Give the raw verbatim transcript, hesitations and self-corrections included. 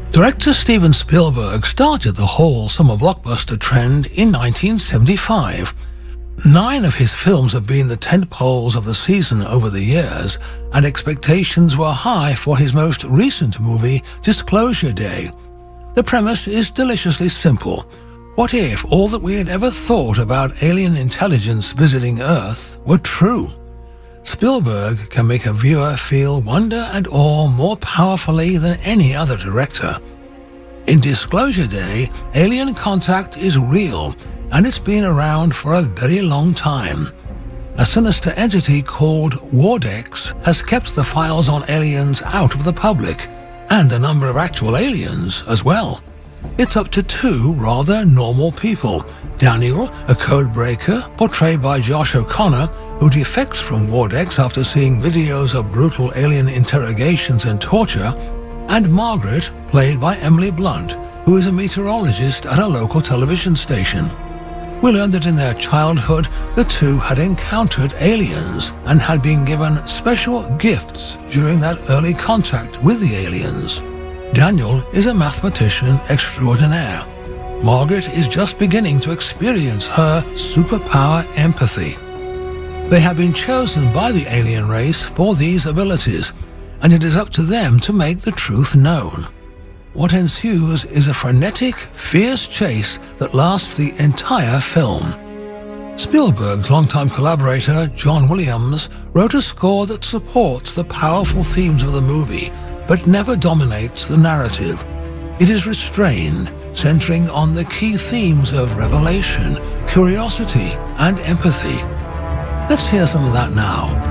Director Steven Spielberg started the whole summer blockbuster trend in nineteen seventy-five. Nine of his films have been the tentpoles of the season over the years, and expectations were high for his most recent movie, Disclosure Day. The premise is deliciously simple. What if all that we had ever thought about alien intelligence visiting Earth were true? Spielberg can make a viewer feel wonder and awe more powerfully than any other director. In Disclosure Day, alien contact is real, and it's been around for a very long time. A sinister entity called Wardex has kept the files on aliens out of the public, and a number of actual aliens as well. It's up to two rather normal people. Daniel, a codebreaker, portrayed by Josh O'Connor, who defects from Wardex after seeing videos of brutal alien interrogations and torture, and Margaret, played by Emily Blunt, who is a meteorologist at a local television station. We learned that in their childhood, the two had encountered aliens and had been given special gifts during that early contact with the aliens. Daniel is a mathematician extraordinaire. Margaret is just beginning to experience her superpower empathy. They have been chosen by the alien race for these abilities, and it is up to them to make the truth known. What ensues is a frenetic, fierce chase that lasts the entire film. Spielberg's longtime collaborator, John Williams, wrote a score that supports the powerful themes of the movie, but never dominates the narrative. It is restrained, centering on the key themes of revelation, curiosity, and empathy. Let's hear some of that now.